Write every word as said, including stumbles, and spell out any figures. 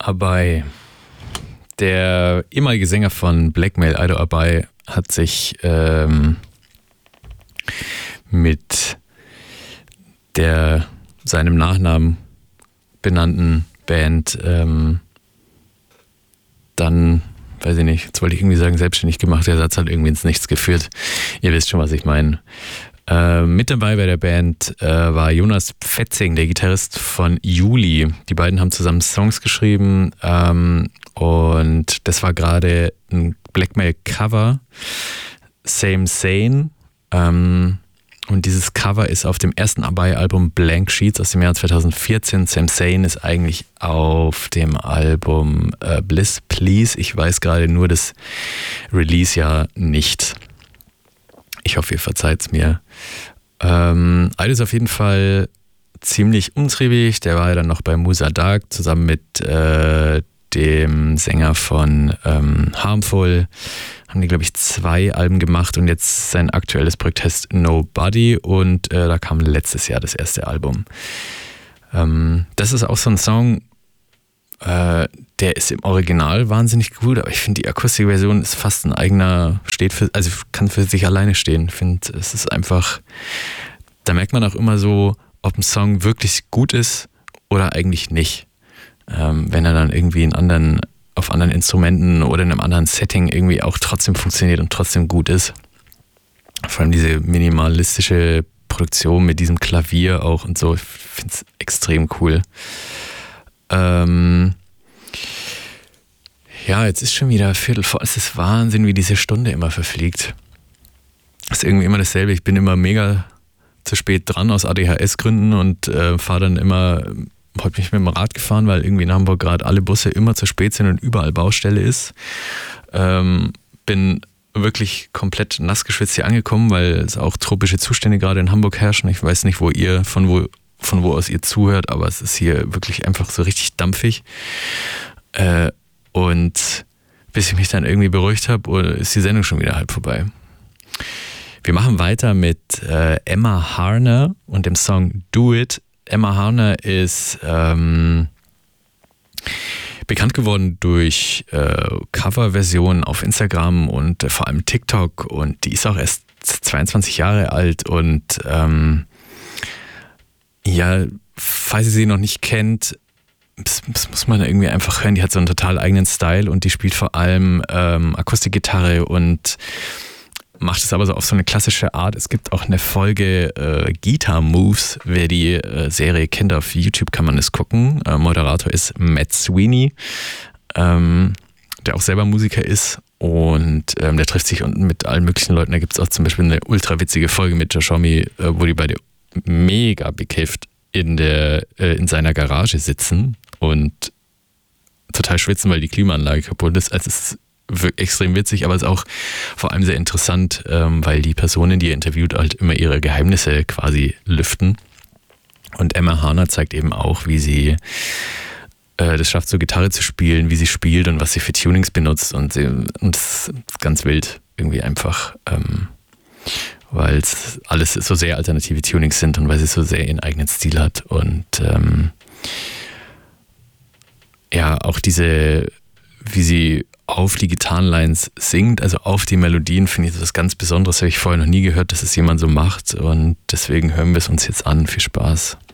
Abai, der ehemalige Sänger von Blackmail, Aida Abai, hat sich ähm, mit der seinem Nachnamen benannten Band ähm, dann, weiß ich nicht, jetzt wollte ich irgendwie sagen, selbstständig gemacht. Der Satz hat irgendwie ins Nichts geführt. Ihr wisst schon, was ich meine. Äh, mit dabei bei der Band äh, war Jonas Pfetzing, der Gitarrist von Juli. Die beiden haben zusammen Songs geschrieben ähm, und das war gerade ein Blackmail-Cover, Same Sane. Ähm, und dieses Cover ist auf dem ersten Abai-Album Blank Sheets aus dem Jahr zwanzig vierzehn. Same Sane ist eigentlich auf dem Album äh, Bliss Please. Ich weiß gerade nur das Release-Jahr nicht. Ich hoffe, ihr verzeiht es mir. Ähm, Aida ist auf jeden Fall ziemlich umtriebig. Der war ja dann noch bei Musa Dark zusammen mit äh, dem Sänger von ähm, Harmful. Haben die, glaube ich, zwei Alben gemacht und jetzt sein aktuelles Projekt heißt Nobody und äh, da kam letztes Jahr das erste Album. Ähm, das ist auch so ein Song, äh, der ist im Original wahnsinnig gut, aber ich finde, die Akustikversion ist fast ein eigener, steht für, also kann für sich alleine stehen. Ich finde, es ist einfach, da merkt man auch immer so, ob ein Song wirklich gut ist oder eigentlich nicht. Ähm, wenn er dann irgendwie in anderen, auf anderen Instrumenten oder in einem anderen Setting irgendwie auch trotzdem funktioniert und trotzdem gut ist. Vor allem diese minimalistische Produktion mit diesem Klavier auch und so, ich finde es extrem cool. Ähm, ja, jetzt ist schon wieder Viertel vor. Es ist Wahnsinn, wie diese Stunde immer verfliegt. Es ist irgendwie immer dasselbe. Ich bin immer mega zu spät dran aus A D H S-Gründen und äh, fahre dann immer, heute bin ich mit dem Rad gefahren, weil irgendwie in Hamburg gerade alle Busse immer zu spät sind und überall Baustelle ist. Ähm, bin wirklich komplett nass geschwitzt hier angekommen, weil es auch tropische Zustände gerade in Hamburg herrschen. Ich weiß nicht, wo ihr, von wo von wo aus ihr zuhört, aber es ist hier wirklich einfach so richtig dampfig. Äh, und bis ich mich dann irgendwie beruhigt habe, ist die Sendung schon wieder halb vorbei. Wir machen weiter mit äh, Emma Harner und dem Song Do It. Emma Harner ist ähm, bekannt geworden durch äh, Coverversionen auf Instagram und äh, vor allem TikTok und die ist auch erst zweiundzwanzig Jahre alt und ähm, ja, falls ihr sie noch nicht kennt, das, das muss man irgendwie einfach hören. Die hat so einen total eigenen Style und die spielt vor allem ähm, Akustikgitarre und macht es aber so auf so eine klassische Art. Es gibt auch eine Folge äh, Guitar Moves, wer die äh, Serie kennt, auf YouTube kann man es gucken. Äh, Moderator ist Matt Sweeney, ähm, der auch selber Musiker ist und ähm, der trifft sich unten mit allen möglichen Leuten. Da gibt es auch zum Beispiel eine ultra witzige Folge mit Josh Homme, äh, wo die beide mega bekifft in der äh, in seiner Garage sitzen und total schwitzen, weil die Klimaanlage kaputt ist. Also es ist wirklich extrem witzig, aber es ist auch vor allem sehr interessant, ähm, weil die Personen, die er interviewt, halt immer ihre Geheimnisse quasi lüften. Und Emma Harner zeigt eben auch, wie sie äh, das schafft, so Gitarre zu spielen, wie sie spielt und was sie für Tunings benutzt. Und, sie, und das ist ganz wild irgendwie einfach. Ähm, weil es alles so sehr alternative Tunings sind und weil sie so sehr ihren eigenen Stil hat. Und ähm, ja, auch diese, wie sie auf die Gitarrenlines singt, also auf die Melodien, finde ich das was ganz Besonderes. Habe ich vorher noch nie gehört, dass es jemand so macht. Und deswegen hören wir es uns jetzt an. Viel Spaß.